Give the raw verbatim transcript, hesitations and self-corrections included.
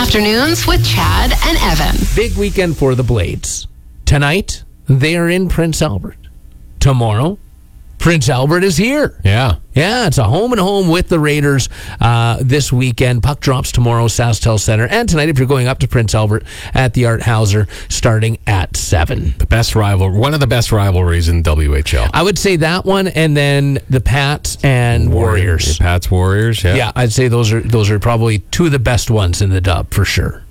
Afternoons with Chad and Evan. Big weekend for the Blades. Tonight, they are in Prince Albert. Tomorrow, Prince Albert is here. Yeah. Yeah, it's a home and home with the Raiders uh, this weekend. Puck drops tomorrow, SaskTel Center. And tonight, if you're going up to Prince Albert at the Art Hauser, starting at seven. The best rival, one of the best rivalries in W H L. I would say that one, and then the Pats and Warriors. The Pats Warriors, yeah. Yeah, I'd say those are those are probably two of the best ones in the dub, for sure.